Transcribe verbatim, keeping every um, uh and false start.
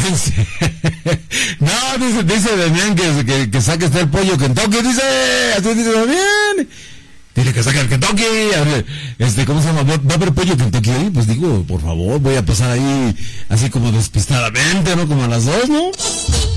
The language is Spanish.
dice, no, dice, dice Damián que, que, que saque este el pollo Kentucky, dice, así dice Damián. Dile que saque el Kentucky, a ver, este, ¿cómo se llama? ¿Va, va a haber pollo Kentucky ahí? Pues digo, por favor, voy a pasar ahí así como despistadamente, ¿no? Como a las dos, ¿no?